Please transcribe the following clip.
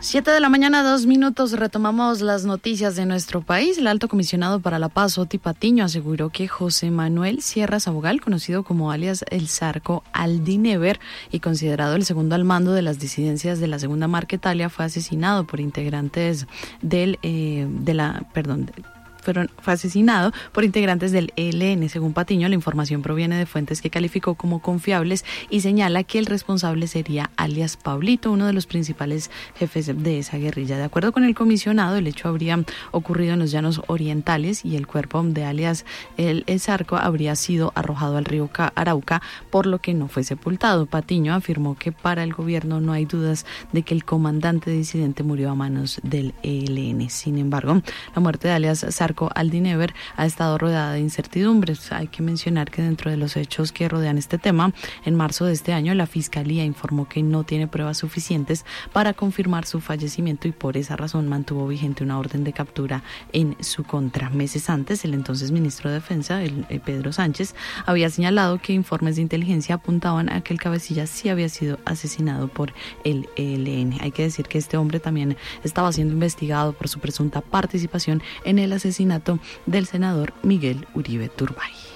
7 de la mañana, 2 minutos, retomamos las noticias de nuestro país. El alto comisionado para la paz, Oti Patiño, aseguró que José Manuel Sierra Sabogal, conocido como alias El Zarco Aldinever y considerado el segundo al mando de las disidencias de la Segunda Marquetalia, fue asesinado por integrantes fue asesinado por integrantes del ELN. Según Patiño, la información proviene de fuentes que calificó como confiables y señala que el responsable sería alias Pablito, uno de los principales jefes de esa guerrilla. De acuerdo con el comisionado, el hecho habría ocurrido en los llanos orientales y el cuerpo de alias El Zarco habría sido arrojado al río Arauca, por lo que no fue sepultado. Patiño afirmó que para el gobierno no hay dudas de que el comandante disidente murió a manos del ELN. Sin embargo, la muerte de alias Zarco Aldinever ha estado rodeada de incertidumbres. Hay que mencionar que dentro de los hechos que rodean este tema, en marzo de este año la Fiscalía informó que no tiene pruebas suficientes para confirmar su fallecimiento y por esa razón mantuvo vigente una orden de captura en su contra. Meses antes, el entonces ministro de Defensa, Pedro Sánchez, había señalado que informes de inteligencia apuntaban a que el cabecilla sí había sido asesinado por el ELN. Hay que decir que este hombre también estaba siendo investigado por su presunta participación en el asesinato del senador Miguel Uribe Turbay.